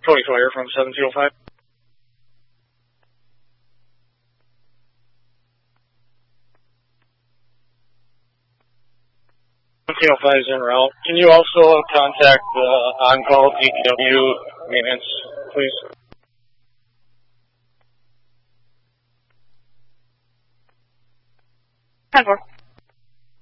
Cody Fire from 1705. 1705 is en route. Can you also contact on-call DPW maintenance, please? 10-4.